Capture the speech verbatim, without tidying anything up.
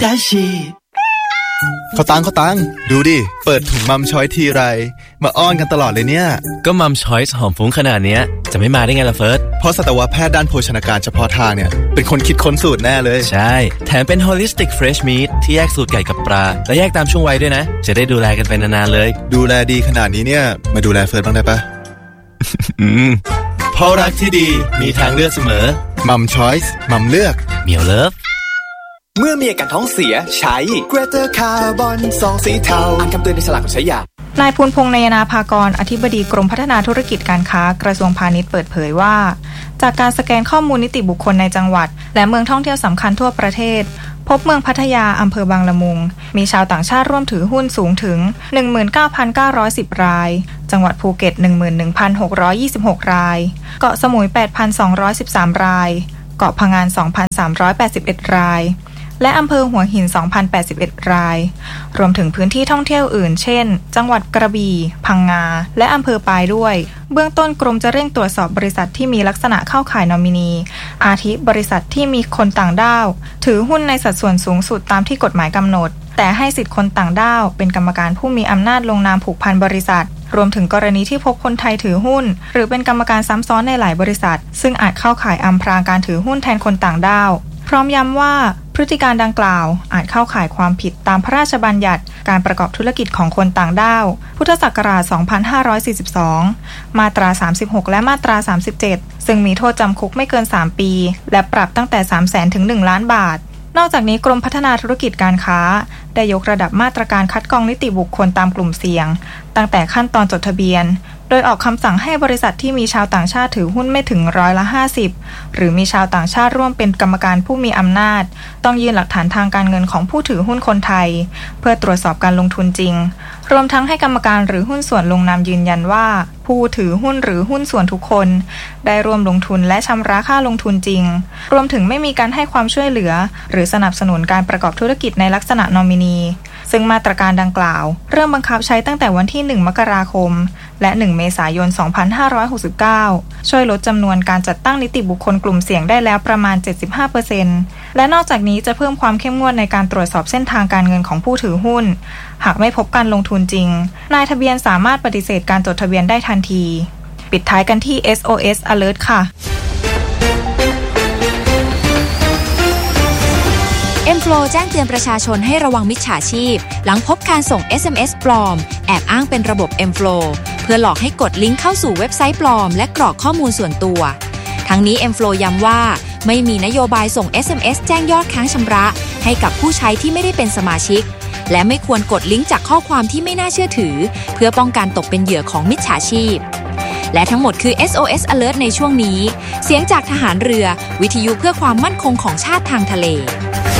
ดาชิเขาตังเขาตังดูดิเปิดถุงมัมช้อยทีไรมาอ้อนกันตลอดเลยเนี่ยก็มัมช้อยส์หอมฟุ้งขนาดเนี้ยจะไม่มาได้ไงล่ะเฟิร์สเพราะสัตวแพทย์ด้านโภชนาการเฉพาะทางเนี่ยเป็นคนคิดค้นสูตรแน่เลยใช่แถมเป็น holistic fresh meat ที่แยกสูตรไก่กับปลาและแยกตามช่วงวัยด้วยนะจะได้ดูแลกันไปนานๆเลยดูแลดีขนาดนี้เนี่ยมาดูแลเฟิร์สบ้างได้ปะอืมเพราะรักที่ดีมีทางเลือกเสมอมัมช้อยส์มัมเลือกเหมียวเลิฟเมื่อมีอาการท้องเสียใช้ Greater Carbon ซองสีเทาอ่านคำเตือนในฉลากก่อนใช้ยานายภูลพงษ์นยนาภากรอธิบดีกรมพัฒนาธุรกิจการค้ากระทรวงพาณิชย์เปิดเผยว่าจากการสแกนข้อมูลนิติบุคคลในจังหวัดและเมืองท่องเที่ยวสำคัญทั่วประเทศพบเมืองพัทยาอำเภอบางละมุงมีชาวต่างชาติร่วมถือหุ้นสูงถึง หนึ่งหมื่นเก้าพันเก้าร้อยสิบ รายจังหวัดภูเก็ต หนึ่งหมื่นหนึ่งพันหกร้อยยี่สิบหก รายเกาะสมุย แปดพันสองร้อยสิบสาม รายเกาะพะงัน สองพันสามร้อยแปดสิบเอ็ด รายและอำเภอหัวหิน สองพันแปดสิบเอ็ด รายรวมถึงพื้นที่ท่องเที่ยวอื่นเช่นจังหวัดกระบี่พังงาและอำเภอปายด้วยเบื้องต้นกรมจะเร่งตรวจสอบบริษัทที่มีลักษณะเข้าข่ายนอมินีอาทิบริษัทที่มีคนต่างด้าวถือหุ้นในสัดส่วนสูงสุดตามที่กฎหมายกำหนดแต่ให้สิทธิคนต่างด้าวเป็นกรรมการผู้มีอำนาจลงนามผูกพันบริษัทรวมถึงกรณีที่พบคนไทยถือหุ้นหรือเป็นกรรมการซ้ำซ้อนในหลายบริษัทซึ่งอาจเข้าข่ายอำพรางการถือหุ้นแทนคนต่างด้าวพร้อมย้ำว่าพฤติการดังกล่าวอาจเข้าข่ายความผิดตามพระราชบัญญัติการประกอบธุรกิจของคนต่างด้าวพุทธศักราช สองพันห้าร้อยสี่สิบสอง มาตรา สามสิบหก และมาตรา สามสิบเจ็ด ซึ่งมีโทษจำคุกไม่เกิน สาม ปีและปรับตั้งแต่ สามแสน ถึง หนึ่ง ล้านบาทนอกจากนี้กรมพัฒนาธุรกิจการค้าได้ยกระดับมาตรการคัดกรองนิติบุคคลตามกลุ่มเสี่ยงตั้งแต่ขั้นตอนจดทะเบียนโดยออกคำสั่งให้บริษัทที่มีชาวต่างชาติถือหุ้นไม่ถึงร้อยละห้าสิบหรือมีชาวต่างชาติร่วมเป็นกรรมการผู้มีอำนาจต้องยื่นหลักฐานทางการเงินของผู้ถือหุ้นคนไทยเพื่อตรวจสอบการลงทุนจริงรวมทั้งให้กรรมการหรือหุ้นส่วนลงนามยืนยันว่าผู้ถือหุ้นหรือหุ้นส่วนทุกคนได้ร่วมลงทุนและชำระค่าลงทุนจริงรวมถึงไม่มีการให้ความช่วยเหลือหรือสนับสนุนการประกอบธุรกิจในลักษณะนอมินีซึ่งมาตรการดังกล่าวเริ่มบังคับใช้ตั้งแต่วันที่หนึ่งมกราคมและหนึ่งเมษายนสองพันห้าร้อยหกสิบเก้าช่วยลดจำนวนการจัดตั้งนิติบุคคลกลุ่มเสี่ยงได้แล้วประมาณ เจ็ดสิบห้าเปอร์เซ็นต์ และนอกจากนี้จะเพิ่มความเข้มงวดในการตรวจสอบเส้นทางการเงินของผู้ถือหุ้นหากไม่พบการลงทุนจริงนายทะเบียนสามารถปฏิเสธการจดทะเบียนได้ทันทีปิดท้ายกันที่ เอส โอ เอส Alert ค่ะ M-Flow แจ้งเตือนประชาชนให้ระวังมิจฉาชีพหลังพบการส่ง เอส เอ็ม เอส ปลอมแอบอ้างเป็นระบบ M-Flow เพื่อหลอกให้กดลิงก์เข้าสู่เว็บไซต์ปลอมและกรอกข้อมูลส่วนตัวทั้งนี้ M-Flow ย้ำว่าไม่มีนโยบายส่ง เอส เอ็ม เอส แจ้งยอดค้างชำระให้กับผู้ใช้ที่ไม่ได้เป็นสมาชิกและไม่ควรกดลิงก์จากข้อความที่ไม่น่าเชื่อถือเพื่อป้องกันตกเป็นเหยื่อของมิจฉาชีพและทั้งหมดคือ เอส โอ เอส Alert ในช่วงนี้เสียงจากทหารเรือวิทยุเพื่อความมั่นคงของชาติทางทะเล